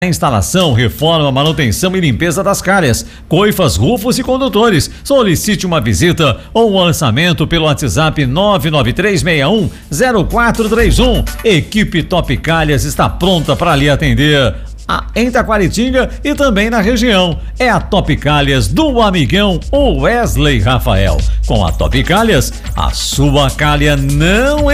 Instalação, reforma, manutenção e limpeza das calhas, coifas, rufos e condutores. Solicite uma visita ou um orçamento pelo WhatsApp 993610431. Equipe Top Calhas está pronta para lhe atender em Taquaritinga e também na região. É a Top Calhas do amigão Wesley Rafael. Com a Top Calhas, a sua calha não